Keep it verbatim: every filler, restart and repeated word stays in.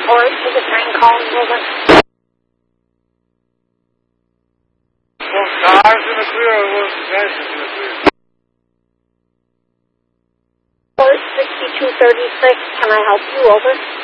report to the train calling over. Both cars in the clear or both passengers in the clear? Report sixty-two thirty-six, can I help you? Over.